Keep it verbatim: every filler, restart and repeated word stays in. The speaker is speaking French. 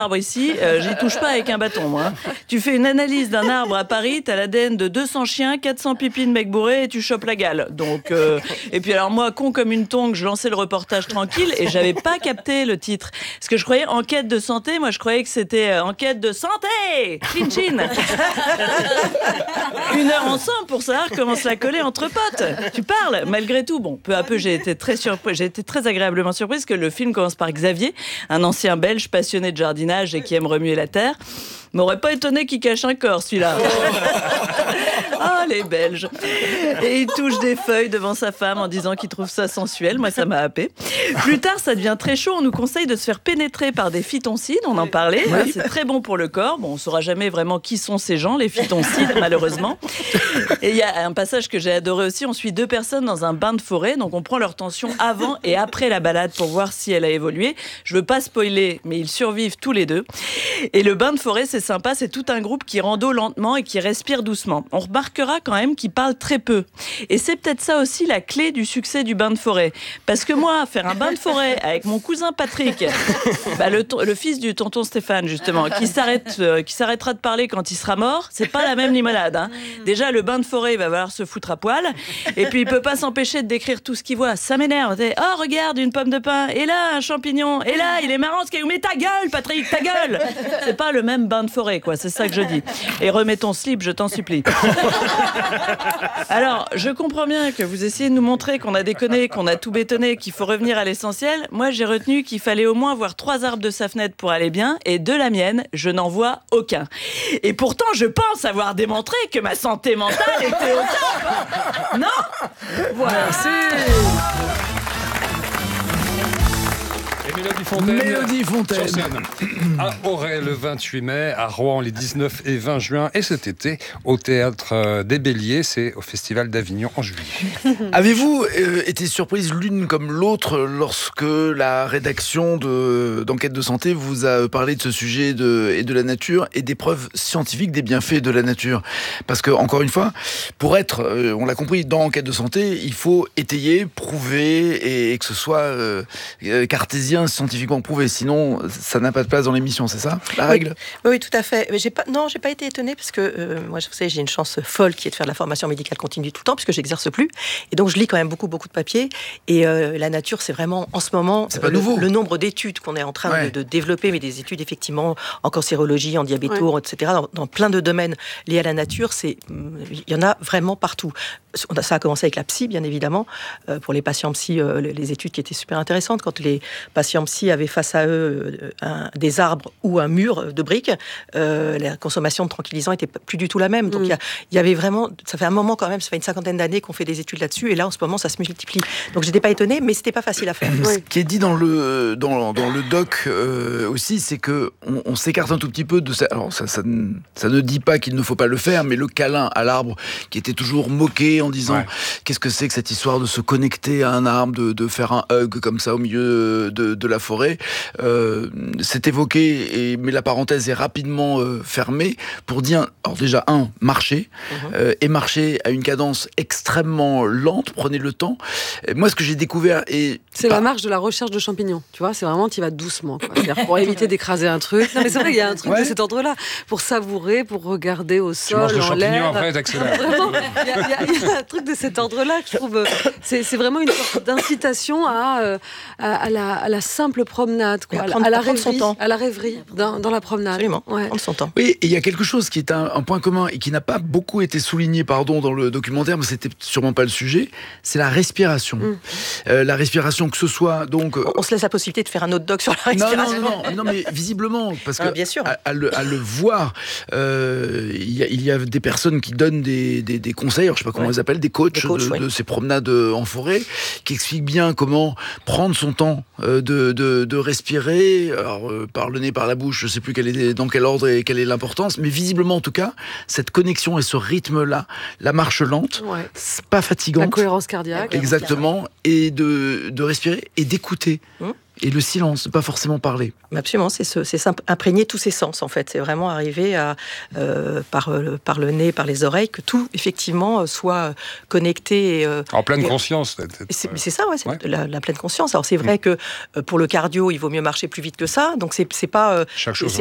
arbre ici, euh, j'y touche pas avec un bâton, moi. Hein. Tu fais une analyse d'un arbre à Paris, t'as l'A D N de deux cents chiens, quatre cents pipis de mecs bourrés et tu chopes la gale. Donc, euh... et puis alors moi, con comme une tongue, je lançais le reportage tranquille et j'avais pas capté le titre. Parce que je croyais enquête de santé, moi je croyais que c'était euh, enquête de santé. Chin chin. Une heure ensemble pour savoir comment se la coller entre potes. Tu parles, malgré tout. Bon, peu à peu, j'ai été très surpris, j'ai été très agréablement surprise que le film commence par Xavier, un ancien Belge passionné de jardinage et qui aime remuer la terre. M'aurait pas étonné qu'il cache un corps, celui-là. Ah, les Belges. Et il touche des feuilles devant sa femme en disant qu'il trouve ça sensuel. Moi, ça m'a happé. Plus tard, ça devient très chaud. On nous conseille de se faire pénétrer par des phytoncides. On en parlait. Oui. C'est très bon pour le corps. Bon, on saura jamais vraiment qui sont ces gens, les phytoncides, malheureusement. Et il y a un passage que j'ai adoré aussi. On suit deux personnes dans un bain de forêt. Donc, on prend leur tension avant et après la balade pour voir si elle a évolué. Je veux pas spoiler, mais ils survivent tous les deux. Et le bain de forêt, c'est sympa. C'est tout un groupe qui rando lentement et qui respire doucement. On remarquera quand même qu'ils parlent très peu. Et c'est peut-être ça aussi la clé du succès du bain de forêt. Parce que moi, faire un bain de forêt avec mon cousin Patrick, bah le, le fils du tonton Stéphane, justement, qui, s'arrête, euh, qui s'arrêtera de parler quand il sera mort, c'est pas la même limonade. Hein. Déjà, le bain de forêt, il va falloir se foutre à poil. Et puis, il peut pas s'empêcher de décrire tout ce qu'il voit. Ça m'énerve. Oh, regarde, une pomme de pin. Et là, un champignon. Et là, il est marrant ce caillou. Mais ta gueule, Patrick, ta gueule. C'est pas le même bain de forêt, quoi. C'est ça que je dis. Et remets ton slip, je t'en supplie. Alors, je comprends bien que vous essayez de nous montrer qu'on a déconné, qu'on a tout bétonné, qu'il faut revenir à l'essentiel. Moi, j'ai retenu qu'il fallait au moins voir trois arbres de sa fenêtre pour aller bien, et de la mienne, je n'en vois aucun. Et pourtant, je pense avoir démontré que ma santé mentale était au top. Non ? Voilà. Merci. Et Mélodie Fontaine, Mélodie Fontaine. sur scène à Auray le vingt-huit mai, à Rouen les dix-neuf et vingt juin, et cet été au Théâtre des Béliers, c'est au Festival d'Avignon en juillet. Avez-vous euh, été surprise l'une comme l'autre lorsque la rédaction de, d'Enquête de santé vous a parlé de ce sujet de, et de la nature et des preuves scientifiques des bienfaits de la nature ? Parce que, encore une fois, pour être, euh, on l'a compris, dans Enquête de santé, il faut étayer, prouver et, et que ce soit euh, cartésien, scientifiquement prouvé. Sinon, ça n'a pas de place dans l'émission, c'est ça, la règle ? Oui, oui, tout à fait. Mais j'ai pas, non, j'ai pas été étonnée parce que euh, moi, vous savez, j'ai une chance folle qui est de faire de la formation médicale continue tout le temps puisque j'exerce plus. Et donc, je lis quand même beaucoup, beaucoup de papiers. Et euh, la nature, c'est vraiment, en ce moment, c'est pas le, nouveau. le nombre d'études qu'on est en train ouais. de, de développer, mais des études effectivement en cancérologie, en diabéto, ouais. et cetera, dans, dans plein de domaines liés à la nature, c'est, il y en a vraiment partout. Ça a commencé avec la psy, bien évidemment, euh, pour les patients psy, euh, les études qui étaient super intéressantes. Quand les patients psy avaient face à eux euh, un, des arbres ou un mur de briques, euh, la consommation de tranquillisants était plus du tout la même. Donc il mmh. y, y avait vraiment, ça fait un moment quand même, ça fait une cinquantaine d'années qu'on fait des études là-dessus, et là en ce moment ça se multiplie. Donc j'étais pas étonnée, mais c'était pas facile à faire. Ce qui est dit dans le dans, dans le doc euh, aussi, c'est que on, on s'écarte un tout petit peu de ça. Alors ça, ça, ça ne dit pas qu'il ne faut pas le faire, mais le câlin à l'arbre qui était toujours moqué en disant ouais. qu'est-ce que c'est que cette histoire de se connecter à un arbre, de, de faire un hug comme ça au milieu de, de la forêt. Euh, c'est évoqué, et, mais la parenthèse est rapidement euh, fermée pour dire, alors déjà, un, marcher, mmh. euh, et marcher à une cadence extrêmement lente, prenez le temps. Et moi, ce que j'ai découvert... Et c'est pas... la marche de la recherche de champignons, tu vois, c'est vraiment, tu y vas doucement, quoi. C'est-à-dire pour éviter d'écraser un truc. Non, mais c'est vrai, il y a un truc ouais. de cet ordre-là, pour savourer, pour regarder au sol, tu manges le en champignon l'air. Après, t'accélères. Vraiment, il y, y, y a un truc de cet ordre-là que je trouve, c'est, c'est vraiment une sorte d'incitation à, à, à, la, à la simple promenade, quoi, prendre, à, la rêverie, son temps. à la rêverie dans, dans la promenade. Absolument, ouais. prendre son temps. Oui, et il y a quelque chose qui est un, un point commun et qui n'a pas beaucoup été souligné, pardon, dans le documentaire, mais c'était sûrement pas le sujet, c'est la respiration. Mm. Euh, la respiration, que ce soit donc... On, on se laisse la possibilité de faire un autre doc sur la respiration. Non, non, non, non mais visiblement, parce que ah, bien sûr. À, à, le, à le voir, euh, il, y a, il y a des personnes qui donnent des, des, des conseils, alors je sais pas comment ouais. ils appellent, des coachs, des coachs de, ouais. de ces promenades en forêt, qui expliquent bien comment prendre son temps euh, de, de, de respirer, alors, euh, par le nez, par la bouche, je sais plus quel est, dans quel ordre et quelle est l'importance, mais visiblement en tout cas, cette connexion et ce rythme-là, la marche lente, ouais. c'est pas fatigante. La cohérence cardiaque. Exactement, et de, de respirer et d'écouter. Hum. Et le silence, ne pas forcément parler. Absolument, c'est, ce, c'est imprégner tous ses sens en fait. C'est vraiment arriver à, euh, par, euh, par le nez, par les oreilles, que tout effectivement soit connecté. Et, euh, en pleine et, conscience. Peut-être. C'est, c'est ça, ouais, c'est ouais. la, la pleine conscience. Alors c'est vrai mmh. que euh, pour le cardio, il vaut mieux marcher plus vite que ça. Donc c'est, c'est pas. Euh, Chaque chose